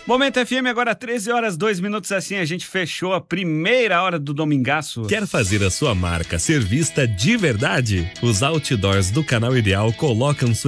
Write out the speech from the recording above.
Momento FM, agora 13 horas 2 minutos, assim a gente fechou a primeira hora do Domingaço. Quer fazer a sua marca ser vista de verdade? Os outdoors do Canal Ideal colocam sua